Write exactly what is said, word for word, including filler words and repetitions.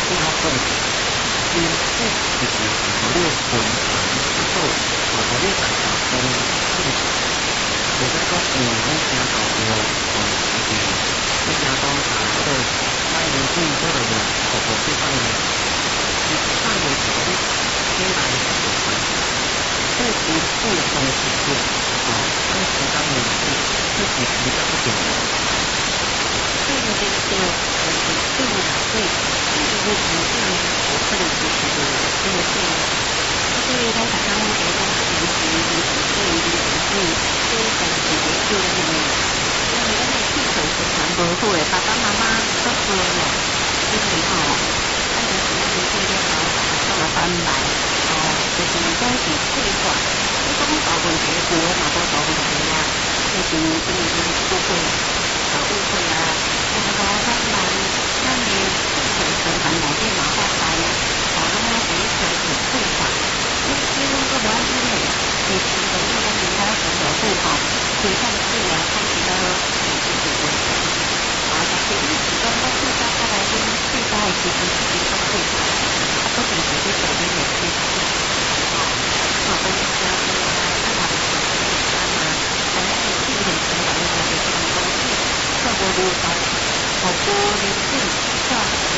标准，因此就是如果循环之后，我我哋大家都清楚，我在做五年加好多呃时间，再加到他的那一定做的有我我这方面，其实上有几个先来什么关系，这不不同尺度啊，当时当年是自己比较不懂的。这个就是说，呃，对我来说，这个是不是我可能就是这个是，所以我才刚刚觉得学习一个对一个是非常直接就那个，因为我们气候是常不好的，爸爸妈妈都说了，就是吼，那个是是这个好怎么翻来，哦，就是讲是退化，你讲大问题，有的嘛无大问题啊，就是就是就是误会。啊，误会啊，就是讲咱人咱的气候循环内底嘛发生，哦，咱啊是一开始退化，你你拢个无要紧嘞，是是讲你讲人家生活好吼，开放式啊，开始到就是就是啊，但是你是讲我退化过来跟退化的时阵已经讲退化，啊，不仅是去做你的退化，哦，啊，讲加速啊，啊，嘛是说啊嘛，咱是气候循环的话，就是讲讲。做无如法，好多哩。